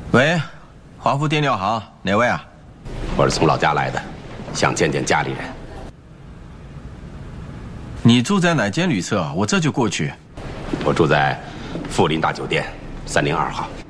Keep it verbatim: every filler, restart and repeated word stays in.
喂，华富电料行，哪位啊？ 我是从老家来的，想见见家里人。 你住在哪间旅社？我这就过去。 我住在富林大酒店三零二号。